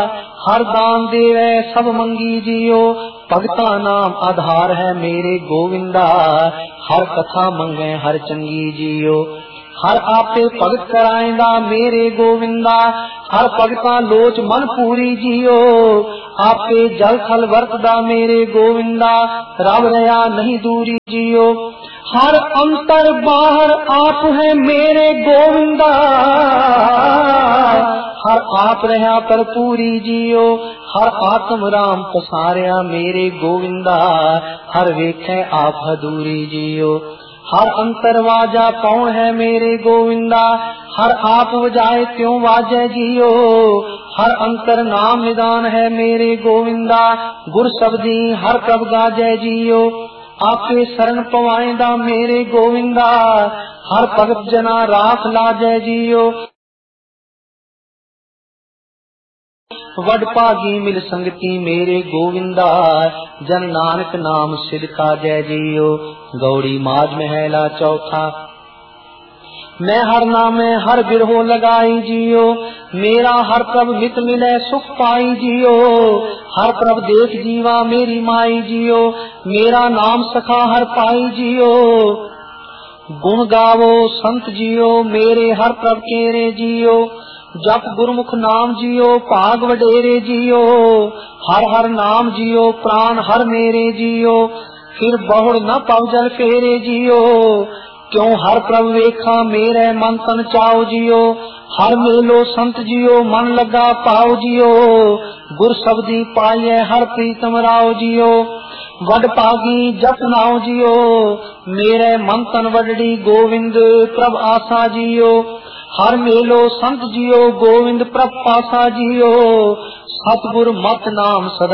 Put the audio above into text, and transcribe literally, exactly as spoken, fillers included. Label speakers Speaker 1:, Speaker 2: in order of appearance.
Speaker 1: हर दान देवे सब मंगी जियो, भगता नाम आधार है मेरे गोविंदा, हर कथा मंगे हर चंगी जियो। हर आपे भगत कराएंदा मेरे गोविंदा, हर भगता लोच मन पूरी जियो। आपे जल थल वरतदा मेरे गोविंदा, रब रया नहीं दूरी जियो। हर अंतर बाहर आप है मेरे गोविंदा, हर आप रहा पर पूरी जियो। हर आत्म राम पसारिया मेरे गोविंदा, हर वेखे आप हदूरी जियो। हर अंतर वाजा कौन है मेरे गोविंदा, हर आप वजाए त्यों वाजे जियो। हर अंतर नाम निदान है मेरे गोविंदा, गुर शब्दी हर प्रभ गाजे जियो। आपे शरण पवाएंदा मेरे गोविंदा, हर भगत जना राख लाजे जियो। वड भागी मिल संगति मेरे गोविंदा, जन नानक नाम सिद्ध का जय जियो। गौड़ी माज महला चौथा। मैं हर नामे हर बिरहो लगाई जियो, मेरा हर प्रभ मित मिले सुख पाई जियो। हर प्रभ देख जीवा मेरी माई जियो, मेरा नाम सखा हर पाई जियो। गुण गावो संत जियो मेरे हर प्रभ केरे जियो, जप गुरमुख नाम जियो भाग वडेरे जियो। हर हर नाम जियो प्राण हर मेरे जियो, फिर बहुड़ न पव जल फेरे जियो। क्यों हर प्रभ वेखा मेरे मन तन चाओ जियो, हर मेलो संत जियो मन लगा पाओ जियो। गुर शब्दी पाइए हर प्रीतम राव जियो, वड पागी जप नाओ जियो। मेरे मन तन वडड़ी गोविंद प्रभ आसा जियो, हर मेलो संत जियो गोविंद प्रभ पासा जियो। सतगुर मत नाम सदा